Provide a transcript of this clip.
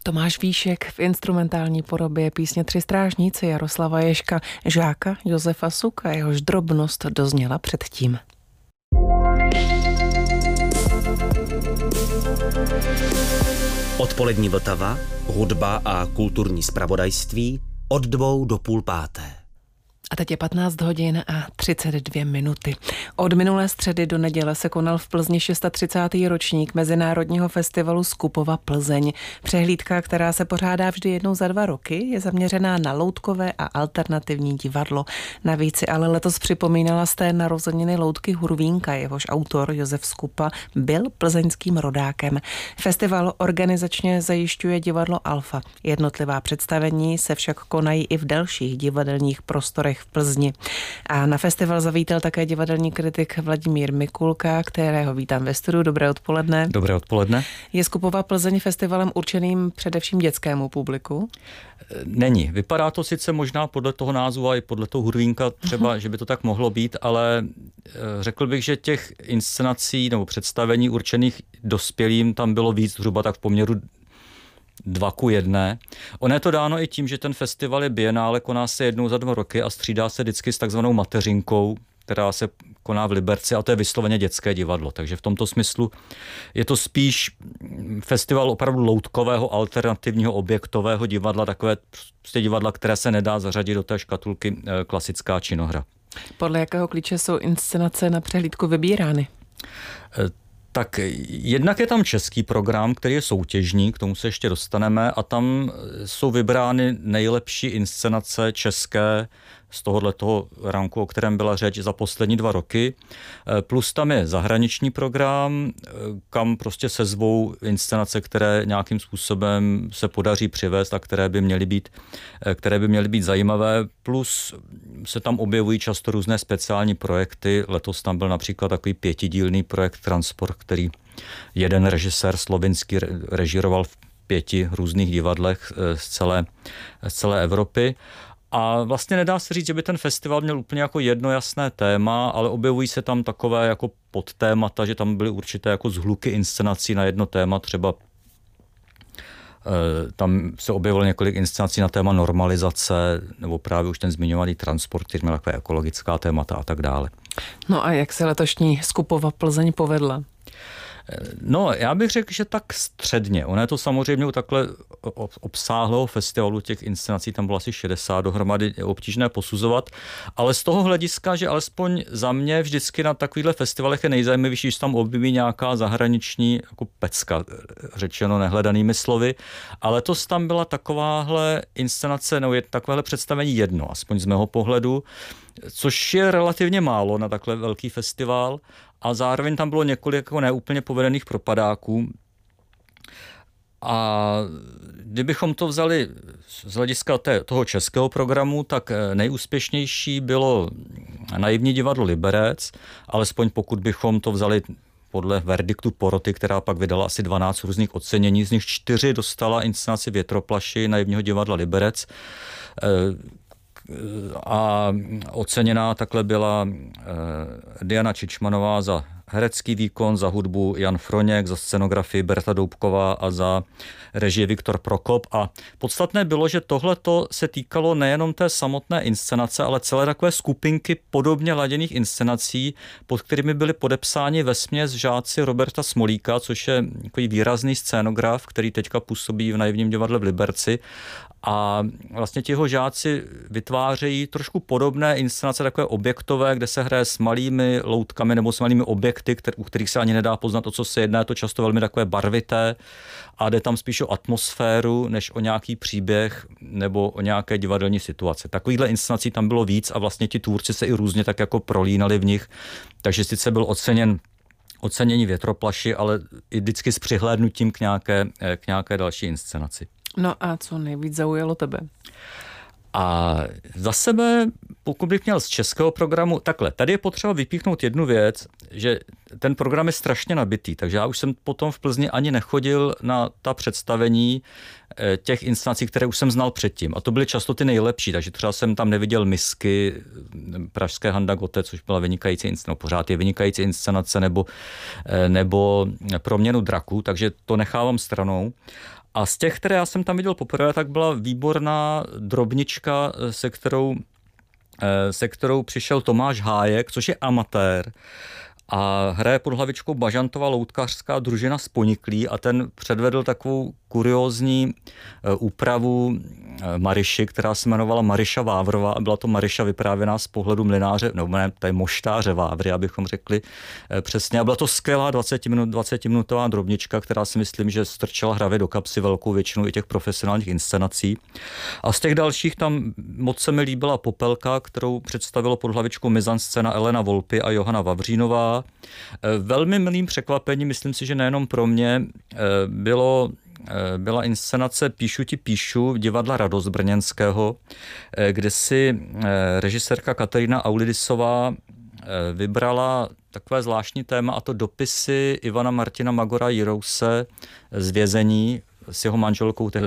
Tomáš Víšek v instrumentální podobě písně Tři strážníci Jaroslava Ježka, žáka Josefa Suka, jehož drobnost dozněla předtím. Odpolední Vltava, hudba a kulturní zpravodajství od 2 do 4:30. A teď je 15 hodin a 32 minuty. Od minulé středy do neděle se konal v Plzni 630. ročník Mezinárodního festivalu Skupova Plzeň. Přehlídka, která se pořádá vždy jednou za 2 roky, je zaměřená na loutkové a alternativní divadlo. Navíc si ale letos připomínala z té narozeniny loutky Hurvínka, jehož autor Josef Skupa byl plzeňským rodákem. Festival organizačně zajišťuje divadlo Alfa. Jednotlivá představení se však konají i v dalších divadelních prostorech v Plzni. A na festival zavítal také divadelní kritik Vladimír Mikulka, kterého vítám ve studiu. Dobré odpoledne. Dobré odpoledne. Je Skupova Plzeň festivalem určeným především dětskému publiku? Není. Vypadá to sice možná podle toho názvu a i podle toho Hurvínka třeba, že by to tak mohlo být, ale řekl bych, že těch inscenací nebo představení určených dospělým tam bylo víc, zhruba tak v poměru 2:1. Ono je to dáno i tím, že ten festival je bienále, koná se jednou za 2 roky a střídá se vždycky s takzvanou mateřinkou, která se koná v Liberci, a to je vysloveně dětské divadlo. Takže v tomto smyslu je to spíš festival opravdu loutkového, alternativního, objektového divadla, takové prostě divadla, které se nedá zařadit do té škatulky klasická činohra. Podle jakého klíče jsou inscenace na přehlídku vybírány? Tak jednak je tam český program, který je soutěžní, k tomu se ještě dostaneme, a tam jsou vybrány nejlepší inscenace české z tohoto ranku, o kterém byla řeč, za poslední 2 roky. Plus tam je zahraniční program, kam prostě se zvou inscenace, které nějakým způsobem se podaří přivést a které by měly být zajímavé. Plus se tam objevují často různé speciální projekty. Letos tam byl například takový 5dílný projekt Transport, který jeden režisér slovinský režíroval v 5 různých divadlech z celé Evropy. A vlastně nedá se říct, že by ten festival měl úplně jako jedno jasné téma, ale objevují se tam takové jako podtémata, že tam byly určité jako zhluky inscenací na jedno téma, třeba tam se objevilo několik inscenací na téma normalizace, nebo právě už ten zmiňovaný Transport, který měl takové ekologická témata a tak dále. No a jak se letošní Skupova Plzeň povedla? No, já bych řekl, že tak středně. Ono je to samozřejmě u takhle obsáhlého festivalu, těch inscenací tam bylo asi 60 dohromady, je obtížné posuzovat, ale z toho hlediska, že alespoň za mě vždycky na takovýchhle festivalech je nejzajímavější, že tam objeví nějaká zahraniční jako pecka, řečeno nehledanými slovy, ale letos tam byla takováhle inscenace, nebo takovéhle představení jedno, aspoň z mého pohledu, což je relativně málo na takhle velký festival, a zároveň tam bylo několik jako neúplně povedených propadáků. A kdybychom to vzali z hlediska toho českého programu, tak nejúspěšnější bylo Naivní divadlo Liberec, alespoň pokud bychom to vzali podle verdiktu poroty, která pak vydala asi 12 různých ocenění, z nich 4 dostala inscenaci Větroplaši Naivního divadla Liberec. A oceněná takhle byla Diana Čičmanová za herecký výkon, za hudbu Jan Froněk, za scenografii Berta Doubková a za režii Viktor Prokop. A podstatné bylo, že tohleto se týkalo nejenom té samotné inscenace, ale celé takové skupinky podobně laděných inscenací, pod kterými byli podepsáni vesměs žáci Roberta Smolíka, což je takový výrazný scénograf, který teďka působí v Naivním divadle v Liberci. A vlastně tiho žáci vytvářejí trošku podobné inscenace, takové objektové, kde se hraje s malými loutkami nebo s malými objekty, u kterých se ani nedá poznat, o co se jedná. Je to často velmi takové barvité a jde tam spíš o atmosféru, než o nějaký příběh nebo o nějaké divadelní situace. Takovýchhle inscenací tam bylo víc a vlastně ti tvůrci se i různě tak jako prolínali v nich. Takže sice byl ocenění Větroplaši, ale i vždycky s přihlédnutím k nějaké další inscenaci. No a co nejvíc zaujalo tebe? A za sebe, pokud bych měl z českého programu, takhle, tady je potřeba vypíchnout jednu věc, že ten program je strašně nabitý, takže já už jsem potom v Plzni ani nechodil na ta představení těch inscenací, které už jsem znal předtím. A to byly často ty nejlepší, takže třeba jsem tam neviděl Misky, pražské Handa Gotte, což byla vynikající inscenace, pořád je vynikající inscenace, nebo Proměnu draků, takže to nechávám stranou. A z těch, které já jsem tam viděl poprvé, tak byla výborná drobnička, se kterou přišel Tomáš Hájek, což je amatér. A hraje pod hlavičkou Bažantova loutkařská družina z Poniklí a ten předvedl takovou kuriózní úpravu Mariši, která se jmenovala Mariša Vávrová a byla to Mariša vyprávěná z pohledu mlynáře, nebo ne, to je moštáře Vávry, abychom řekli přesně. A byla to skvělá 20-minutová drobnička, která si myslím, že strčila hravě do kapsy velkou většinu i těch profesionálních inscenací. A z těch dalších tam moc se mi líbila Popelka, kterou představilo pod hlavičkou mizanscéna Elena Volpy a Johana Vavřínová. Velmi milým překvapením, myslím si, že nejenom pro mě, byla inscenace Píšu ti píšu divadla Radost brněnského, kde si režisérka Kateřina Aulidisová vybrala takové zvláštní téma, a to dopisy Ivana Martina Magora Jirouse z vězení s jeho manželkou